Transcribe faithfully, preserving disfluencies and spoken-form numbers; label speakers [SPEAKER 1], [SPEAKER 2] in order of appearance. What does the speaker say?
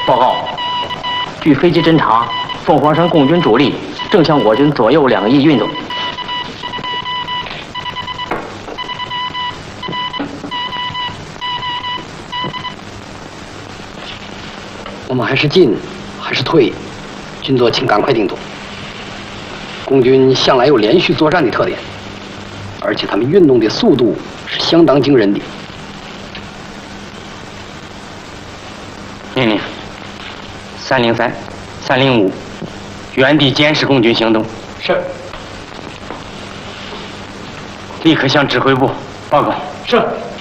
[SPEAKER 1] 报告，据飞机侦察，凤凰山共军主力正向我军左右两翼运动。
[SPEAKER 2] 我们还是进还是退？军座，请赶快定夺。共军向来有连续作战的特点，而且他们运动的速度是相当惊人的。
[SPEAKER 1] 命令：三零三、三零五，原地监视共军行动。
[SPEAKER 3] 是。
[SPEAKER 1] 立刻向指挥部报告。
[SPEAKER 3] 是。